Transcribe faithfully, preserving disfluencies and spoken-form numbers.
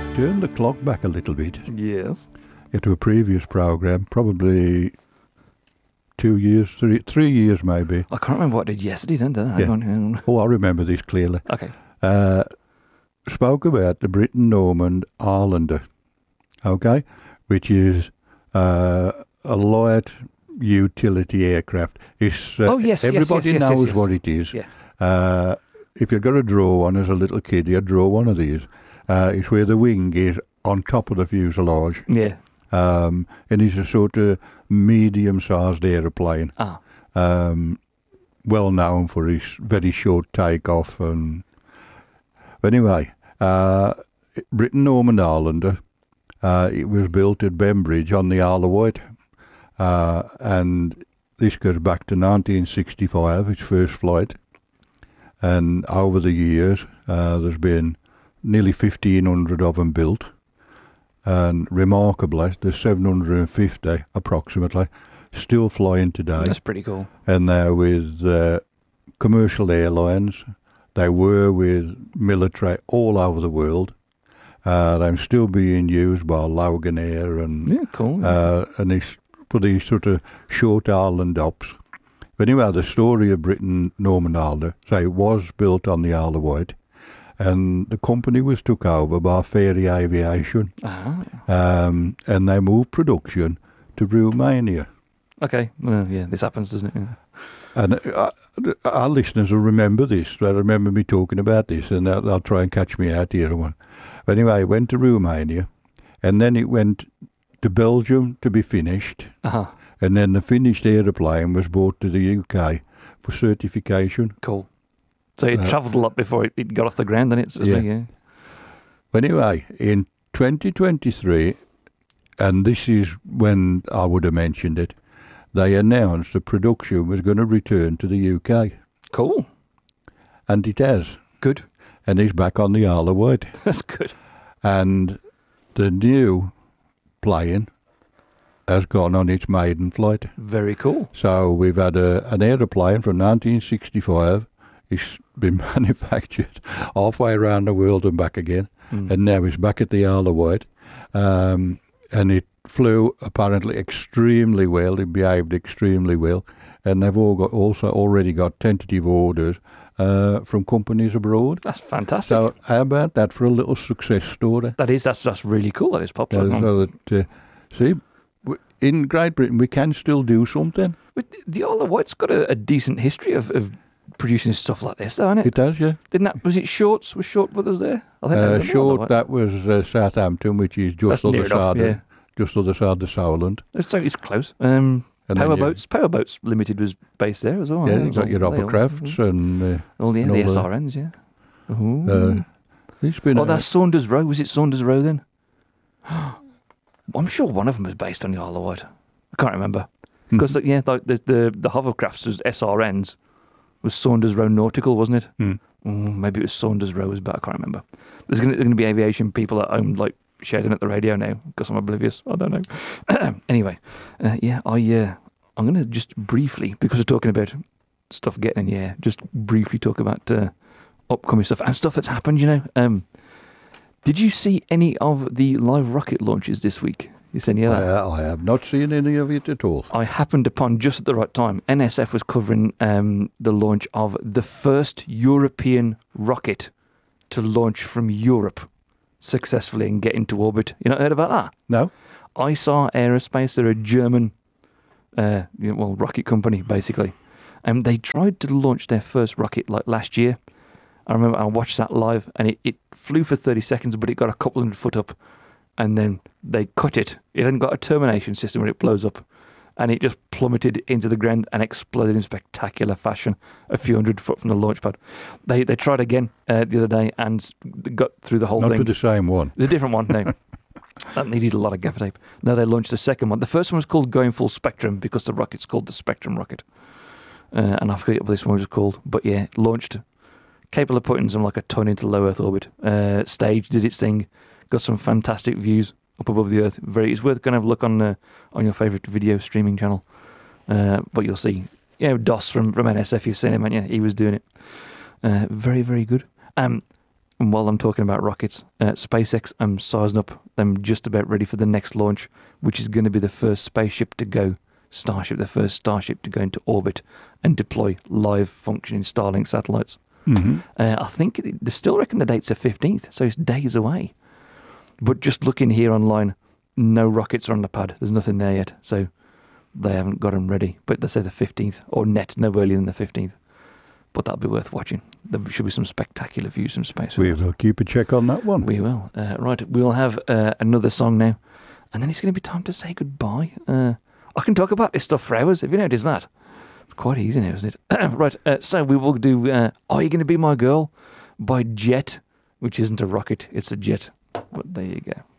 turn the clock back a little bit Yes. into a previous program, probably two years, three, three years maybe. I can't remember what I did yesterday, didn't I? Hang Yeah. on, hang on. Oh, I remember this clearly. Okay. Uh, spoke about the Britten-Normand Arlander, okay, which is uh, a light utility aircraft. It's, uh, Oh, yes, yes, everybody yes, yes, knows yes, yes. what it is. Yeah. Uh, if you've got to draw one as a little kid, you'd draw one of these. Uh, it's where the wing is on top of the fuselage. Yeah. Um, and it's a sort of medium-sized aeroplane. Ah. Um, well known for his very short takeoff. And anyway, uh, Britten-Normand Arlander, uh, it was built at Bembridge on the Isle of Wight. Uh, and this goes back to nineteen sixty-five, its first flight. And over the years, uh, there's been nearly fifteen hundred of them built. And remarkably, there's seven hundred fifty approximately still flying today. That's pretty cool. And they're with uh, commercial airlines. They were with military all over the world. Uh, they're still being used by Loganair and Yeah, cool. uh, and these, for these sort of short island ops. But anyway, the story of Britten-Normand Arlander, so it was built on the Isle of Wight, and the company was took over by Fairey Aviation, Ah. um, and they moved production to Romania. Okay. Well, yeah, this happens, doesn't it? Yeah. And uh, our listeners will remember this. They remember me talking about this, and they'll, they'll try and catch me out here. One. But anyway, it went to Romania, and then it went to Belgium to be finished. Uh-huh. And then the finished aeroplane was brought to the U K for certification. Cool. So it Uh, travelled a lot before it, it got off the ground, didn't it? So to Yeah. speak, yeah. Anyway, in twenty twenty-three, and this is when I would have mentioned it, they announced the production was going to return to the U K. Cool. And it has. Good. And he's back on the Isle of Wight. That's good. And the new plane has gone on its maiden flight. Very cool. So we've had a, an aeroplane from nineteen sixty-five. It's been manufactured halfway around the world and back again. Mm. And now it's back at the Isle of Wight. Um, and it flew apparently extremely well. It behaved extremely well. And they've all got also already got tentative orders uh, from companies abroad. That's fantastic. So how about that for a little success story? that is, that's, that's really cool. That is pop. Uh, so that, uh, see, w- in Great Britain we can still do something. But the Isle of Wight's got a, a decent history of, of producing stuff like this, though, hasn't it? It does, yeah. Didn't that, was it Shorts? Was Short Brothers there? I think Uh, they were short, Wight. that was uh, Southampton, which is just That's other near enough, side, yeah. of, just other side of Solent. It's, it's close. Um, And then you- Powerboats, Powerboats Limited was based there as well. Yeah, I think. you've got your They all- Hovercrafts and uh, Oh, yeah, and the all S the- R Ns, yeah. Ooh. uh, it's been. oh, a- that's Saunders Row. Was it Saunders Row then? I'm sure one of them was based on the Isle of Wight. I can't remember. Hmm. Because, yeah, the, the, the, the hovercrafts was S R Ns. Was Saunders Row Nautical, wasn't it? Hmm. Mm, maybe it was Saunders Row, but I can't remember. There's going to be aviation people at home, like, shouting at the radio now because I'm oblivious. I don't know. Anyway, uh, yeah, I, uh, I'm going to just briefly, because we're talking about stuff getting in the air, just briefly talk about uh, upcoming stuff and stuff that's happened, you know. Um, did you see any of the live rocket launches this week? You seen any of that? I, I have not seen any of it at all. I happened upon just at the right time. N S F was covering um, the launch of the first European rocket to launch from Europe successfully and get into orbit. You not heard about that? No? I saw Aerospace. They're a German, uh, you know, well, rocket company basically, and they tried to launch their first rocket like last year. I remember I watched that live, and it, it flew for thirty seconds, but it got a couple hundred foot up, and then they cut it. It hadn't got a termination system where it blows up, and it just plummeted into the ground and exploded in spectacular fashion a few hundred foot from the launch pad. They they tried again uh, the other day and s- got through the whole Not thing. with the same one. It's a different one now. That needed a lot of gaffer tape. Now they launched the second one. The first one was called Going Full Spectrum because the rocket's called the Spectrum rocket. Uh, and I forget what this one was called. But yeah, launched. Capable of putting some like a ton into low Earth orbit. Uh, stage did its thing. Got some fantastic views up above the Earth. Very, it's worth going to have a look on uh, on your favourite video streaming channel. Uh, but you'll see, you know, Doss from, from N S F, you've seen him, haven't you? He was doing it. Uh, very, very good. Um, and while I'm talking about rockets, uh, SpaceX, I'm sizing up. I'm just about ready for the next launch, which is going to be the first spaceship to go, Starship, the first Starship to go into orbit and deploy live functioning Starlink satellites. Mm-hmm. Uh, I think it- they still reckon the date's the fifteenth, so it's days away. But just looking here online, no rockets are on the pad. There's nothing there yet, so they haven't got them ready. But they say the fifteenth, or net no earlier than the fifteenth. But that'll be worth watching. There should be some spectacular views from space. We will keep a check on that one. We will. Uh, right, we'll have uh, another song now, and then it's going to be time to say goodbye. Uh, I can talk about this stuff for hours. Have you noticed that? It's quite easy now, isn't it? Right, uh, so we will do uh, Are You Going to Be My Girl by Jet, which isn't a rocket, it's a jet. But there you go.